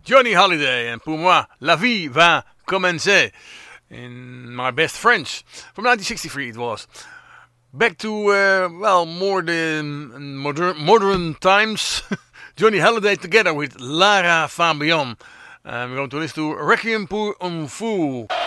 Johnny Holiday, and pour moi, La vie va commencer. In my best French. From 1963 it was. Back to, more than modern times. Johnny Holiday together with Lara Fabian. And we're going to listen to Requiem pour un fou.